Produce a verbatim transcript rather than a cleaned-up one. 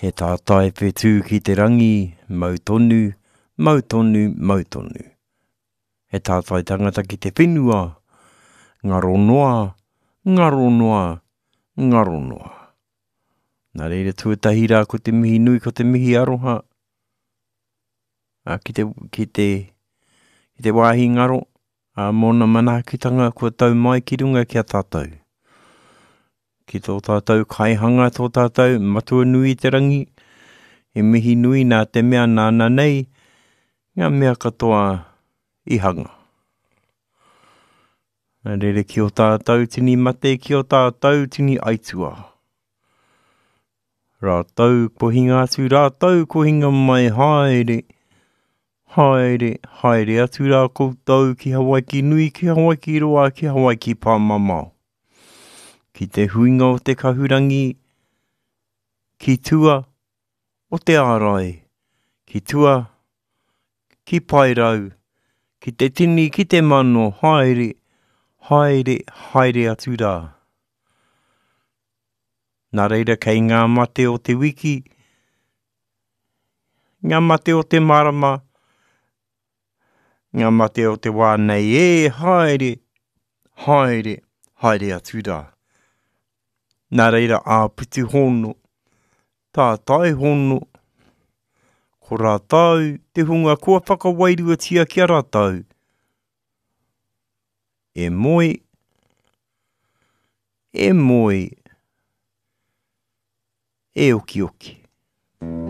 He tātai whetū ki te rangi, mau tonu, mau tonu, mau tonu. He tātai tangata ki te whenua, ngaro noa, ngaro noa, ngaro noa. Nā reira tuatahi rā ko te mihi nui, ko te mihi aroha. A, ki, te, ki, te, ki te wāhi ngaro, a mōna manakitanga kua tau mai ki runga ki a tātou. Ki tō tātou kaihanga, tō tātou matua nui te rangi, he mihi nui nā te mea nāna nei, ngā mea katoa i hanga. Nā reira ki o tātou tini mate, ki o tātou tini aitua. Rātou ko hinga atu, rātou ko hinga mai haere, haere, haere atu rā koutou ki Hawaii ki nui, ki Hawaii ki roa, ki Hawaii ki pāmamao. Ki te huinga o te kahurangi, ki tua o te ārai, ki tua, ki pairau, ki te tini, ki te mano, haere, haere, haere atu rā. Nā reira kei ngā mate o te wiki, ngā mate o te marama, ngā mate o te wānei, e haere, haere, haere atu rā. Nā reira āputu hono, tātai hono, ko rātau, te hunga kua whakawairua tia ki a rātau. E moi, e moi, e oki oki.